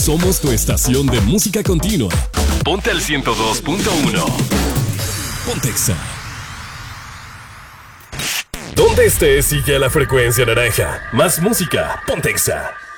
Somos tu estación de música continua. Ponte al 102.1. Pontexa. Donde estés, sigue la frecuencia naranja. Más música, Pontexa.